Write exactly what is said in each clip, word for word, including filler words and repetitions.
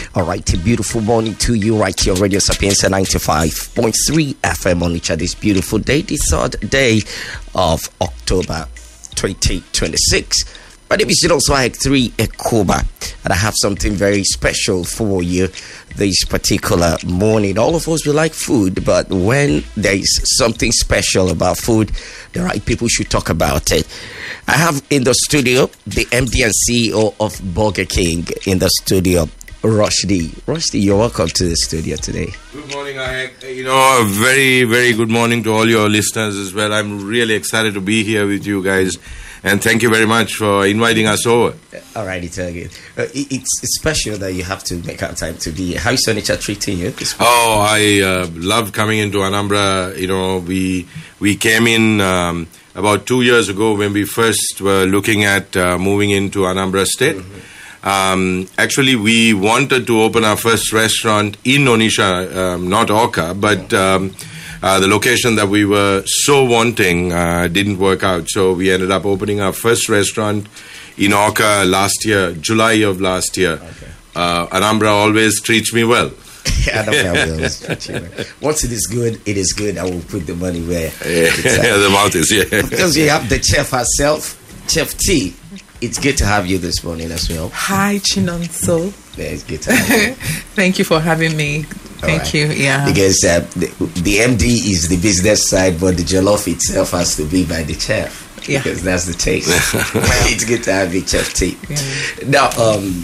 All right, a beautiful morning to you right here on Radio Sapienza ninety-five point three F M on each of this beautiful day, the third day of October twenty twenty-six. My name is also Hike three Ekoba, and I have something very special for you this particular morning. All of us, we like food, but when there is something special about food, the right people should talk about it. I have in the studio the M D and C E O of Burger King in the studio, Rushdie. Rushdie, you're welcome to the studio today. Good morning, Ahek. You know, a very, very good morning to all your listeners as well. I'm really excited to be here with you guys. And thank you very much for inviting us over. All righty, Turgid. Uh, it, it's, it's special that you have to make out time to be here. How is Sonita treating you this morning? Oh, I uh, love coming into Anambra. You know, we we came in um, about two years ago when we first were looking at uh, moving into Anambra State. Mm-hmm. Um, actually, we wanted to open our first restaurant in Onitsha, um, not Awka, but... Um, Uh, the location that we were so wanting uh, didn't work out. So we ended up opening our first restaurant in Awka last year, July of last year. Okay. Uh, Anambra always treats me well. Anambra always treats you well. Once it is good, it is good. I will put the money where it's at. The mouth is, yeah. Because we have the chef herself, Chef T. It's good to have you this morning as well. Hi, Chinonso. Yeah, it's good to have you. Thank you for having me. Thank right. you. Yeah. Because uh, the, the M D is the business side, but the jollof itself has to be by the chef. Yeah. Because that's the taste. It's good to have you, Chef T. Yeah. Now, um,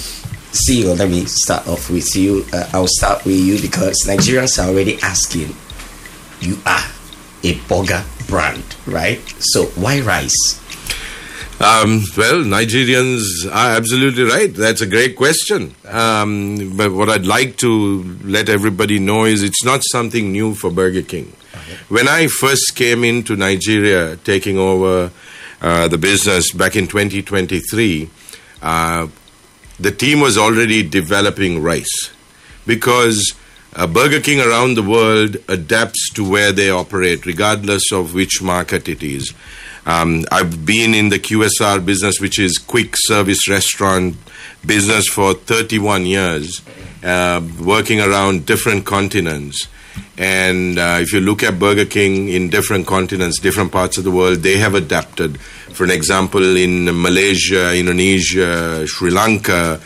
C E O, let me start off with you. Uh, I'll start with you because Nigerians are already asking, you are a burger brand, right? So why rice? Um, well, Nigerians are absolutely right. That's a great question. Um, but what I'd like to let everybody know is it's not something new for Burger King. Okay. When I first came into Nigeria, taking over uh, the business back in twenty twenty-three, uh, the team was already developing rice because uh, Burger King around the world adapts to where they operate, regardless of which market it is. Um, I've been in the Q S R business, which is quick service restaurant business, for thirty-one years, uh, working around different continents. And uh, if you look at Burger King in different continents, different parts of the world, they have adapted. For an example, in Malaysia, Indonesia, Sri Lanka,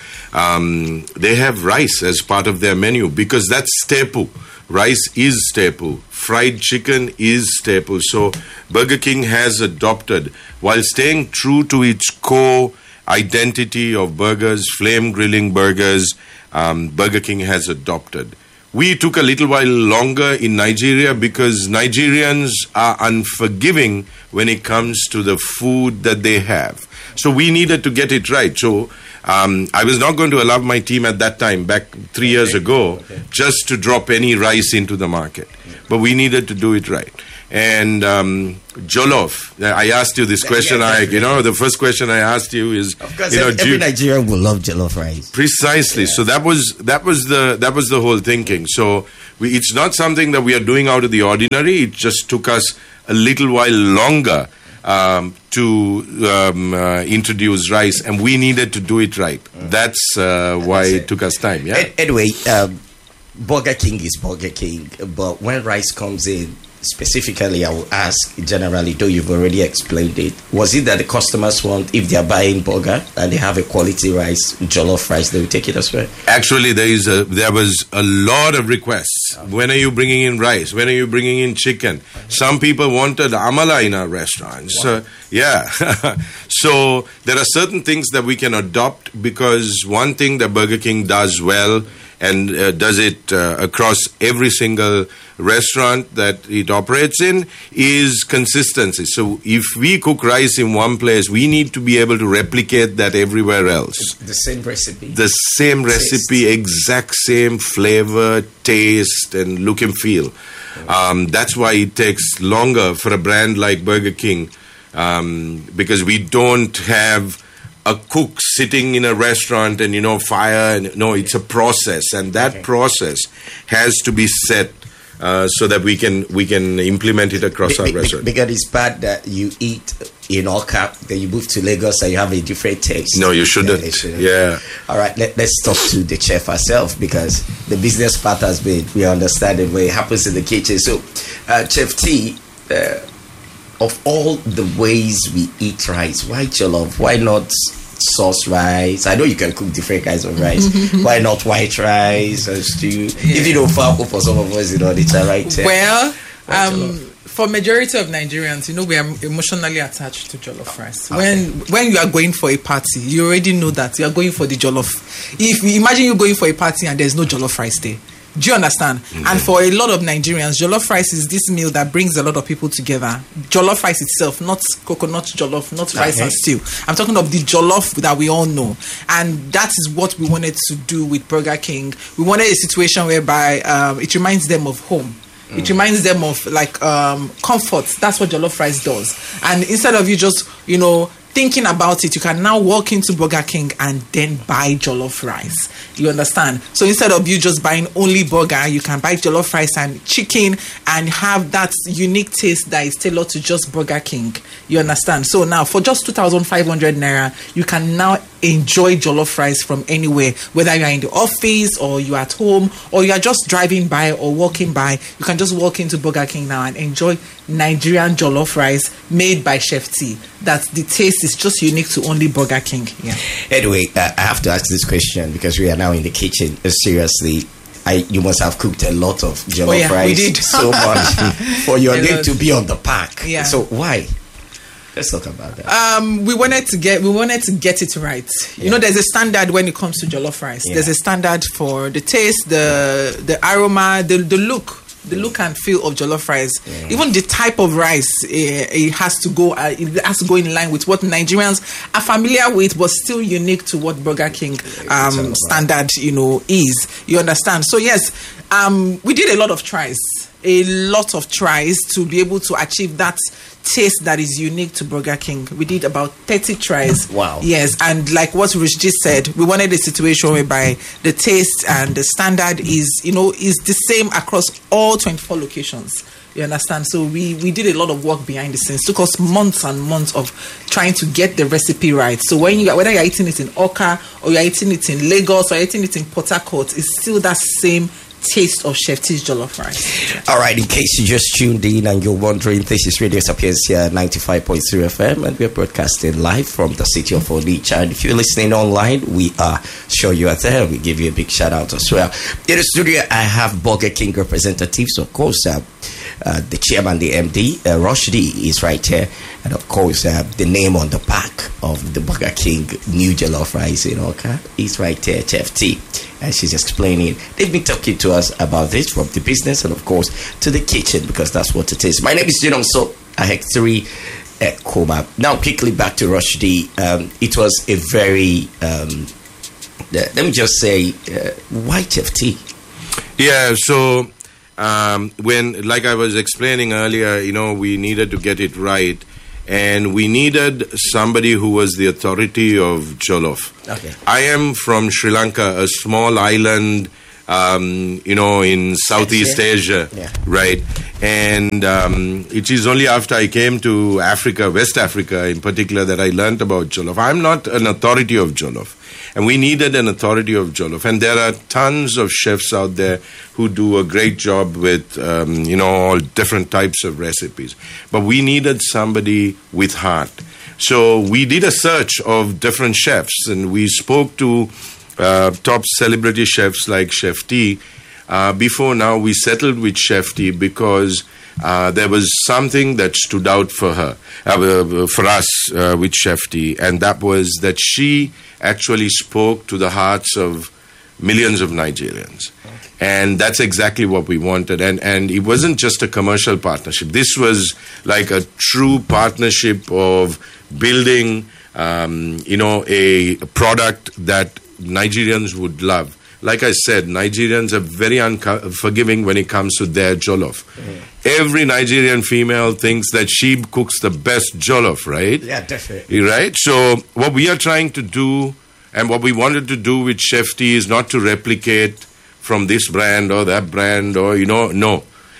um, they have rice as part of their menu because that's staple. Rice is staple. Fried chicken is staple. So Burger King has adopted, while staying true to its core identity of burgers, flame grilling burgers, um, Burger King has adopted. We took a little while longer in Nigeria because Nigerians are unforgiving when it comes to the food that they have. So we needed to get it right. So Um, I was not going to allow my team at that time, back three years okay. ago, okay. just to drop any rice into the market. But we needed to do it right. And um, jollof, I asked you this question, yeah, I, you know, the first question I asked you is, of course, you know, every, every you, Nigerian will love jollof rice. Precisely. Yeah. So that was that was the that was the whole thinking. So we, it's not something that we are doing out of the ordinary. It just took us a little while longer Um, to um, uh, introduce rice, and we needed to do it right. Mm. That's uh, why That's it. it took us time. Yeah. Anyway, um, Burger King is Burger King, but when rice comes in, specifically, I will ask generally, though you've already explained it, was it that the customers want, if they are buying burger and they have a quality rice, jollof rice, they will take it as well? Actually, there is a, there was a lot of requests. Okay. When are you bringing in rice? When are you bringing in chicken? Okay. Some people wanted amala in our restaurants. Wow. Uh, yeah. So there are certain things that we can adopt because one thing that Burger King does well and uh, does it uh, across every single restaurant that it operates in is consistency. So if we cook rice in one place, we need to be able to replicate that everywhere else. The same recipe. The same recipe, taste. Exact same flavor, taste, and look and feel. Um, that's why it takes longer for a brand like Burger King um, because we don't have a cook sitting in a restaurant and, you know, fire. And, no, it's a process. And that okay. process has to be set uh, so that we can we can implement it across Be- our be- restaurant. Because it's bad that you eat in Oka, then you move to Lagos and you have a different taste. No, you shouldn't. Yeah, shouldn't. Yeah. All right, let, let's talk to the chef herself, because the business part has been, we understand it where it happens in the kitchen. So, uh, Chef T, uh, of all the ways we eat rice, why jollof? Why not sauce rice? I know you can cook different kinds of rice. Why not white rice or stew? Yeah. If you don't fall for some of us, you know, it's a right. uh, Well, why um, jollof? for majority of Nigerians, you know, we are emotionally attached to jollof rice. When when you are going for a party, you already know that you are going for the jollof. If imagine you going for a party and there's no jollof rice there. Do you understand? Mm-hmm. And for a lot of Nigerians, jollof rice is this meal that brings a lot of people together. Jollof rice itself, not coconut jollof, not rice Okay. and stew. I'm talking of the jollof that we all know. And that is what we wanted to do with Burger King. We wanted a situation whereby um, it reminds them of home. It reminds them of like um, comfort. That's what jollof rice does. And instead of you just, you know, thinking about it, you can now walk into Burger King and then buy jollof rice. You understand? So instead of you just buying only burger, you can buy jollof rice and chicken and have that unique taste that is tailored to just Burger King. You understand? So now for just two thousand five hundred naira, you can now enjoy jollof rice from anywhere, whether you are in the office or you are at home or you are just driving by or walking by. You can just walk into Burger King now and enjoy Nigerian jollof rice made by Chef T. That the taste is just unique to only Burger King. Yeah. Anyway, uh, I have to ask this question because we are now in the kitchen. Uh, seriously, I you must have cooked a lot of jollof Oh, yeah, we rice did. so much for your A name lot. to be on the pack. Yeah. So why? Let's talk about that. Um, we wanted to get we wanted to get it right. You Yeah. know, there's a standard when it comes to jollof rice. Yeah. There's a standard for the taste, the the aroma, the the look. The look and feel of jollof rice, Yeah. even the type of rice, eh, it has to go. Uh, it has to go in line with what Nigerians are familiar with, but still unique to what Burger King all um, about. standard, you know, is. You understand? So yes, um, we did a lot of tries, a lot of tries to be able to achieve that taste that is unique to Burger King. We did about thirty tries. Wow. Yes, and like what Rich just said, we wanted a situation whereby the taste and the standard is, you know, is the same across all twenty-four locations. You understand? So we, we did a lot of work behind the scenes. It took us months and months of trying to get the recipe right. So when you whether you're eating it in Oka or you're eating it in Lagos or you're eating it in Port Harcourt, it's still that same taste of Chef T's jollof rice. All right, in case you just tuned in and you're wondering, this is Radio Sapiencia ninety-five point three F M, and we're broadcasting live from the city of Onitsha. And if you're listening online, we are sure you are there. We give you a big shout out as well. In the studio, I have Burger King representatives, of course. Uh, uh, the chairman, the M D, uh, Rushdie is right here, and of course, uh, the name on the back of the Burger King new jollof rice in Oka is right there, Chef T. And she's explaining. They've been talking to us about this from the business and, of course, to the kitchen, because that's what it is. My name is Jinom So Ahek three Koma. Now, quickly back to Rushdie. Um, it was a very, um, let me just say, uh, why Chef T? Yeah, so um, when, like I was explaining earlier, you know, we needed to get it right. And we needed somebody who was the authority of jollof. Okay. I am from Sri Lanka, a small island, um, you know, in Southeast Asia, Yeah. right? And um, it is only after I came to Africa, West Africa in particular, that I learned about jollof. I'm not an authority of jollof. And we needed an authority of jollof. And there are tons of chefs out there who do a great job with, um, you know, all different types of recipes. But we needed somebody with heart. So we did a search of different chefs, and we spoke to uh, top celebrity chefs like Chef T. Uh, before now, we settled with Chef T because uh, there was something that stood out for her, uh, for us uh, with Chef T, and that was that she actually spoke to the hearts of millions of Nigerians. And that's exactly what we wanted. And and it wasn't just a commercial partnership. This was like a true partnership of building, um, you know, a product that Nigerians would love. Like I said, Nigerians are very unforgiving when it comes to their jollof. Mm. Every Nigerian female thinks that she cooks the best jollof, right? Yeah, definitely. Right? So what we are trying to do, and what we wanted to do with Chef T, is not to replicate from this brand or that brand, or, you know, no.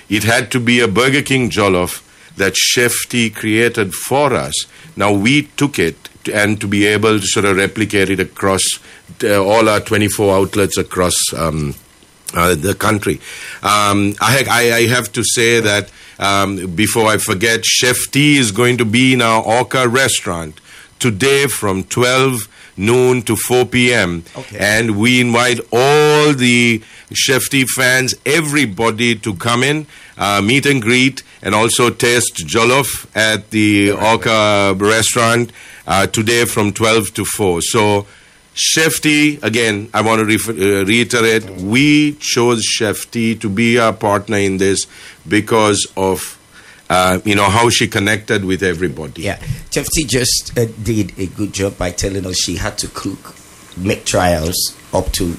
it had to be a Burger King jollof that Chef T created for us. Now we took it to, and to be able to sort of replicate it across uh, all our twenty-four outlets across um, uh, the country. Um, I, I, I have to say that um, before I forget, Chef T is going to be in our Orca restaurant today from twelve noon to four p.m. Okay. And we invite all the Chef T fans, everybody to come in, uh, meet and greet, and also taste jollof at the Orca restaurant uh, today from twelve to four. So Chef T, again, I want to re- uh, reiterate, we chose Chef T to be our partner in this because of Uh, you know, how she connected with everybody. Yeah, Chef T just uh, did a good job by telling us she had to cook, make trials up to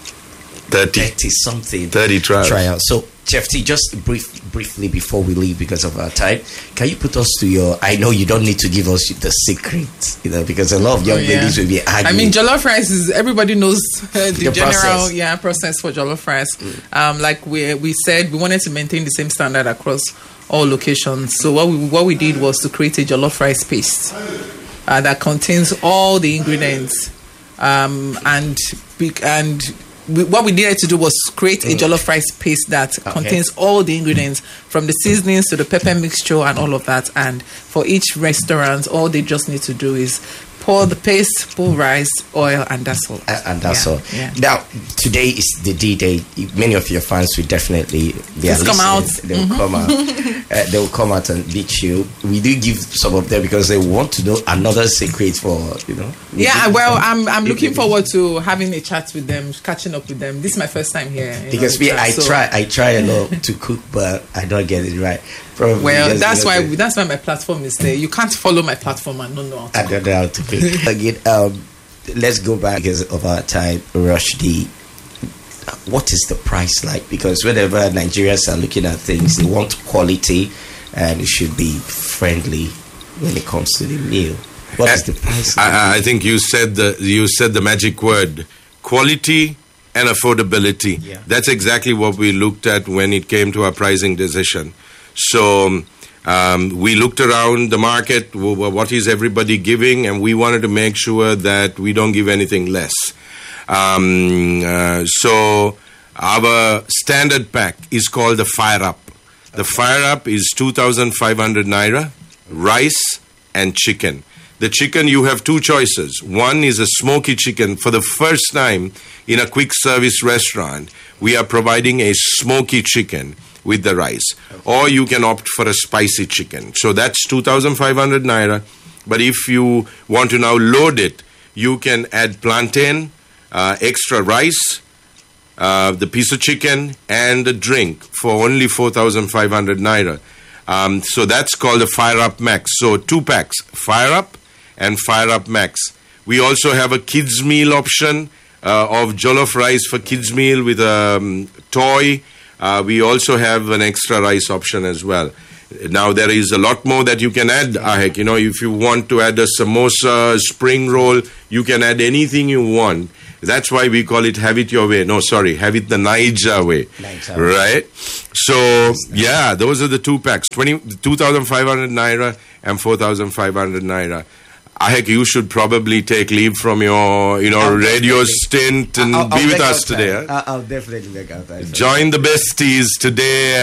thirty. thirty something. thirty trials. trials. So, Chef T, just brief, briefly before we leave because of our time, can you put us to your, I know you don't need to give us the secret, you know, because a lot of young Oh, yeah. ladies will be arguing. I mean, jollof rice is, everybody knows uh, the, The general process. yeah process for jollof rice. Um, like we we said, we wanted to maintain the same standard across all locations. So what we what we did was to create a jollof rice paste uh, that contains all the ingredients, um, and be- and we, what we needed to do was create a jollof rice paste that Okay. contains all the ingredients, from the seasonings to the pepper mixture and all of that. And for each restaurant, all they just need to do is pour the paste, pour rice, oil, and that's all. Uh, and that's Yeah, all. yeah. Now, today is the D-Day. Many of your fans will definitely they are Just come listening. out. They'll come out. Uh, they'll come out and meet you. We do give some of them because they want to know another secret for, you know. Yeah, well, I'm I'm Maybe- looking forward to having a chat with them, catching up with them. This is my first time here. you Because know, me, chat, I so- try, I try a lot to cook, but I don't get it right. Probably Well, just that's because why I- that's why my platform is there. You can't follow my platform and not know how to I don't know how to cook. Again, um, let's go back because of our time. Rushdie, what is the price like? Because whenever Nigerians are looking at things, they want quality and it should be friendly when it comes to the meal. What is the price like? I, I think you said the you said the magic word: quality and affordability. Yeah. That's exactly what we looked at when it came to our pricing decision. So um, we looked around the market. w- w- What is everybody giving? And we wanted to make sure that we don't give anything less. Um, uh, so our standard pack is called the Fire Up. The Fire Up is two thousand five hundred naira, rice and chicken. The chicken, you have two choices. One is a smoky chicken. For the first time in a quick service restaurant, we are providing a smoky chicken with the rice. Or you can opt for a spicy chicken. So that's two thousand five hundred naira. But if you want to now load it, you can add plantain, uh, extra rice, uh, the piece of chicken, and a drink for only four thousand five hundred naira. Um, so that's called the Fire Up Max. So two packs, Fire Up and Fire Up Max. We also have a kids meal option uh, of jollof rice for kids meal with a um, toy. Uh, we also have an extra rice option as well. Now there is a lot more that you can add, Ahek. You know, if you want to add a samosa, a spring roll, you can add anything you want. That's why we call it have it your way. No, sorry, have it the Niger way. Niger way. Right? So, yeah, those are the two packs. twenty, two thousand five hundred naira and four thousand five hundred naira. Ahek, you should probably take leave from your, you know, I'll radio definitely- stint and I'll- I'll be with make us out today. time. Huh? I'll I'll definitely make out time. Join the besties today.